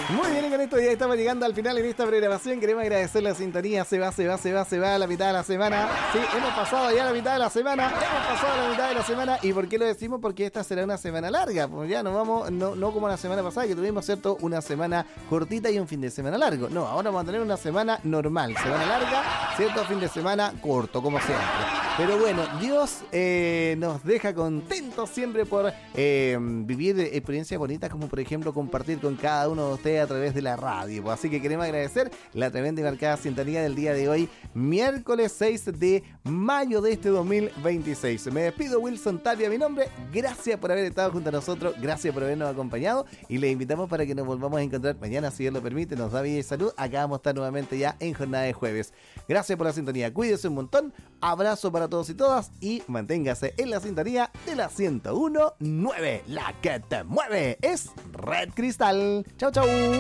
Muy bien, y con esto ya estamos llegando al final en esta programación. Queremos agradecer la sintonía. Se va a la mitad de la semana. Sí, hemos pasado ya la mitad de la semana. ¿Y por qué lo decimos? Porque esta será una semana larga. Pues ya nos vamos, no como la semana pasada que tuvimos, ¿cierto? Una semana cortita y un fin de semana largo. No, ahora vamos a tener una semana normal. Semana larga, ¿cierto? Fin de semana corto, como siempre. Pero bueno, Dios nos deja contentos siempre por vivir experiencias bonitas, como por ejemplo compartir con cada uno de ustedes a través de la radio. Así que queremos agradecer la tremenda y marcada sintonía del día de hoy, miércoles 6 de mayo de este 2026. Me despido, Wilson Tapia, mi nombre. Gracias por haber estado junto a nosotros, gracias por habernos acompañado y les invitamos para que nos volvamos a encontrar mañana, si Dios lo permite, nos da vida y salud. Acá vamos a estar nuevamente ya en jornada de jueves. Gracias por la sintonía, cuídense un montón, abrazo para todos y todas y manténgase en la sintonía de la 101.9. La que te mueve es Red Cristal. Chau, chau.